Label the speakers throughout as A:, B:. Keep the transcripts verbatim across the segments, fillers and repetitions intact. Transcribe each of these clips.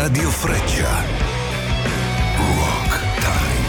A: Radio Freccia. Rock Time.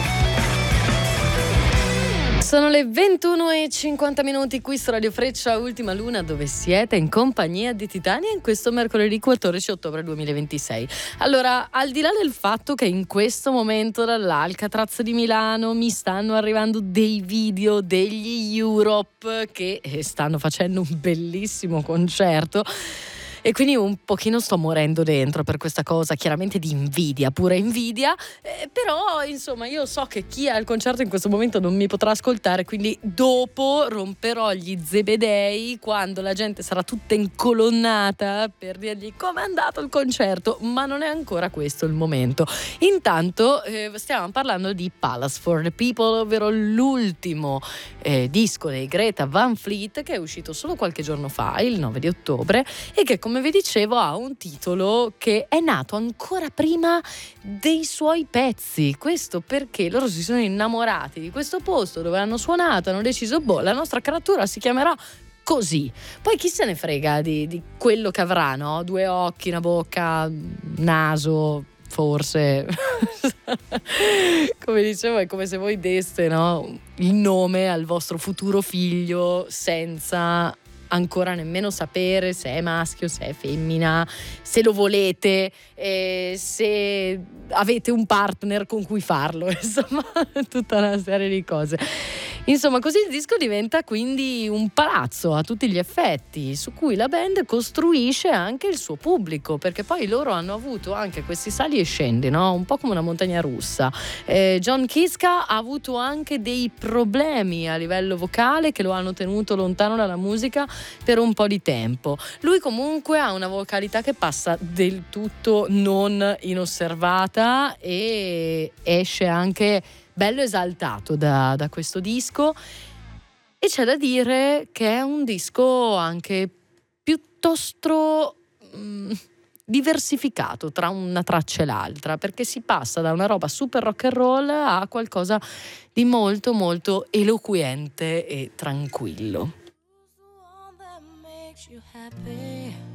B: Sono le ventuno e cinquanta minuti qui su Radio Freccia, Ultima Luna, dove siete in compagnia di Titania in questo mercoledì quattordici ottobre duemilaventisei. Allora, al di là del fatto che in questo momento dall'Alcatraz di Milano mi stanno arrivando dei video degli Europe che stanno facendo un bellissimo concerto, e quindi un pochino sto morendo dentro per questa cosa, chiaramente di invidia, pura invidia, eh, però insomma io so che chi è al concerto in questo momento non mi potrà ascoltare, quindi dopo romperò gli zebedei quando la gente sarà tutta incolonnata per dirgli com'è andato il concerto, ma non è ancora questo il momento. Intanto eh, stiamo parlando di Palace for the People, ovvero l'ultimo eh, disco dei Greta Van Fleet, che è uscito solo qualche giorno fa, il nove di ottobre, e che, come vi dicevo, ha un titolo che è nato ancora prima dei suoi pezzi. Questo perché loro si sono innamorati di questo posto dove hanno suonato, hanno deciso, boh, la nostra creatura si chiamerà così. Poi chi se ne frega di, di quello che avrà, no? Due occhi, una bocca, naso, forse. Come dicevo, è come se voi deste, no, il nome al vostro futuro figlio senza ancora nemmeno sapere se è maschio, se è femmina, se lo volete, eh, se avete un partner con cui farlo, insomma, tutta una serie di cose. Insomma, così il disco diventa quindi un palazzo a tutti gli effetti, su cui la band costruisce anche il suo pubblico, perché poi loro hanno avuto anche questi sali e scendi, no? Un po' come una montagna russa. Eh, John Kiska ha avuto anche dei problemi a livello vocale che lo hanno tenuto lontano dalla musica per un po' di tempo. Lui comunque ha una vocalità che passa del tutto non inosservata e esce anche bello esaltato da, da questo disco, e c'è da dire che è un disco anche piuttosto mh, diversificato tra una traccia e l'altra, perché si passa da una roba super rock and roll a qualcosa di molto molto eloquente e tranquillo.
C: You happy?